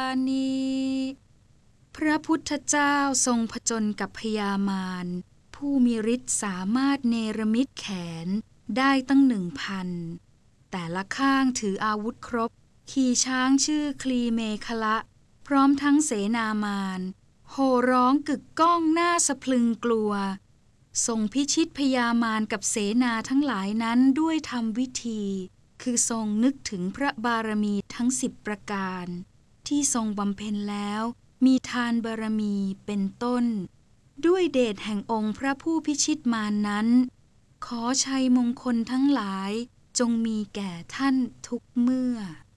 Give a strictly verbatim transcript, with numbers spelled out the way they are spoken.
นิพระพุทธเจ้าทรงผจญกับพญามารผู้มีฤทธิ์สามารถเนรมิตแขนได้ตั้งหนึ่งพันแต่ละข้างถืออาวุธครบขี่ช้างชื่อคลีเมขละพร้อมทั้งเสนามารโห่ร้องกึกก้องหน้าสะพลึงกลัวทรงพิชิตพญามารกับเสนาทั้งหลายนั้นด้วยธรรมวิธีคือทรงนึกถึงพระบารมีทั้งสิบประการที่ทรงบำเพ็ญแล้วมีทานบารมีเป็นต้นด้วยเดชแห่งองค์พระผู้พิชิตมารนั้นขอชัยมงคลทั้งหลายจงมีแก่ท่านทุกเมื่อ